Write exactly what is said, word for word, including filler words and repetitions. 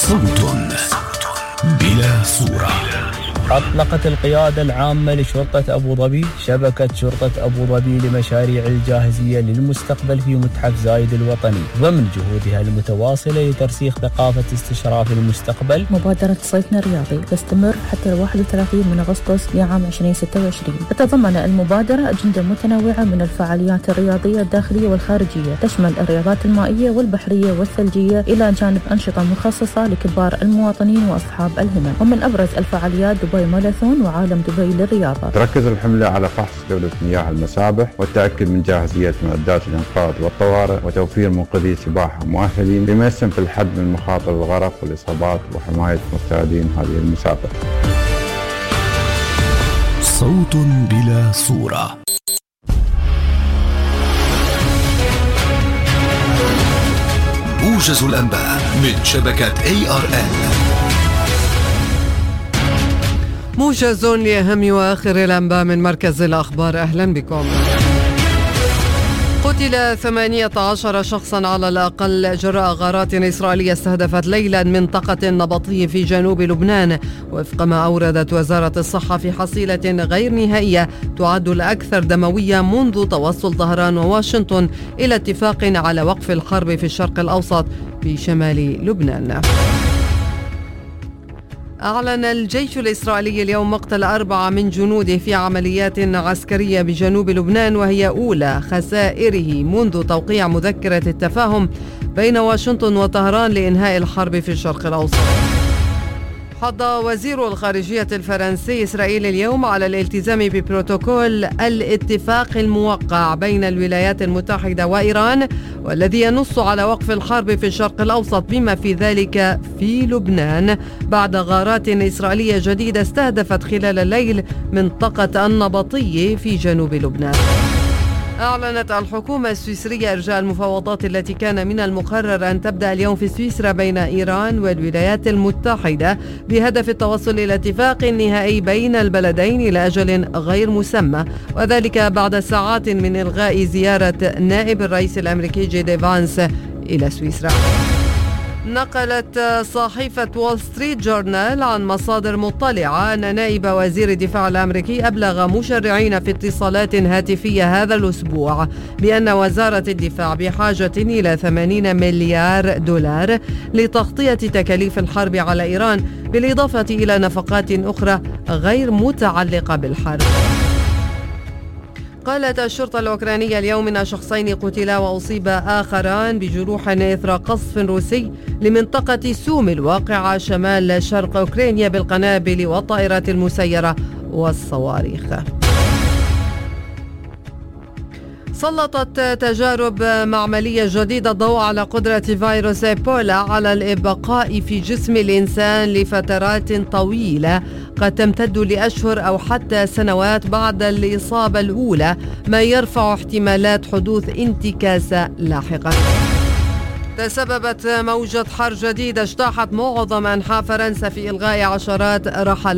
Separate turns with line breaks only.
صوت بلا صورة.
أطلقت القيادة العامة لشرطة أبو ظبي شبكة شرطة أبو ظبي لمشاريع الجاهزية للمستقبل في متحف زايد الوطني ضمن جهودها المتواصلة لترسيخ ثقافة استشراف المستقبل.
مبادرة صيفنا الرياضي تستمر حتى الواحد وثلاثين من أغسطس لعام ألفين وستة وعشرين. تتضمن المبادرة أجندة متنوعة من الفعاليات الرياضية الداخلية والخارجية، تشمل الرياضات المائية والبحرية والثلجية إلى جانب أنشطة مخصصة لكبار المواطنين وأصحاب الهمم. ومن أبرز الفعاليات دبي ماراثون وعالم دبي للرياضة.
تركز الحملة على فحص جودة مياه المسابح والتأكد من جاهزية معدات الإنقاذ والطوارئ وتوفير منقذي سباحة مؤهلين بما يسهم في الحد من مخاطر الغرق والإصابات وحماية مستعدين هذه المسابقة.
صوت بلا صورة. موجز الأنباء من شبكة إيه آر إل.
موجز لأهم وآخر الأنباء من مركز الأخبار. أهلا بكم. قتل ثمانية عشر شخصا على الأقل جراء غارات إسرائيلية استهدفت ليلا منطقة النبطي في جنوب لبنان، وفق ما أوردت وزارة الصحة في حصيلة غير نهائية تعد الأكثر دموية منذ توصل طهران وواشنطن إلى اتفاق على وقف الحرب في الشرق الأوسط في شمال لبنان. أعلن الجيش الإسرائيلي اليوم مقتل أربعة من جنوده في عمليات عسكرية بجنوب لبنان، وهي أولى خسائره منذ توقيع مذكرة التفاهم بين واشنطن وطهران لإنهاء الحرب في الشرق الأوسط. حض وزير الخارجية الفرنسي إسرائيل اليوم على الالتزام ببروتوكول الاتفاق الموقع بين الولايات المتحدة وإيران، والذي ينص على وقف الحرب في الشرق الأوسط بما في ذلك في لبنان، بعد غارات إسرائيلية جديدة استهدفت خلال الليل منطقة النبطي في جنوب لبنان. أعلنت الحكومة السويسرية إرجاء المفاوضات التي كان من المقرر أن تبدأ اليوم في سويسرا بين إيران والولايات المتحدة بهدف التوصل إلى اتفاق نهائي بين البلدين إلى أجل غير مسمى، وذلك بعد ساعات من إلغاء زيارة نائب الرئيس الأمريكي جي دي فانس إلى سويسرا. نقلت صحيفة وول ستريت جورنال عن مصادر مطلعة أن نائب وزير الدفاع الأمريكي أبلغ مشرعين في اتصالات هاتفية هذا الأسبوع بأن وزارة الدفاع بحاجة إلى ثمانين مليار دولار لتغطية تكاليف الحرب على إيران، بالإضافة إلى نفقات أخرى غير متعلقة بالحرب. قالت الشرطة الأوكرانية اليوم أن شخصين قتلا وأصيب آخران بجروح إثر قصف روسي لمنطقة سوم الواقعة شمال شرق أوكرانيا بالقنابل والطائرات المسيرة والصواريخ. سلطت تجارب معملية جديدة الضوء على قدرة فيروس إيبولا على الإبقاء في جسم الإنسان لفترات طويلة قد تمتد لأشهر أو حتى سنوات بعد الإصابة الأولى، ما يرفع احتمالات حدوث انتكاسة لاحقا. تسببت موجة حر جديدة اجتاحت معظم أنحاء فرنسا في إلغاء عشرات رحلات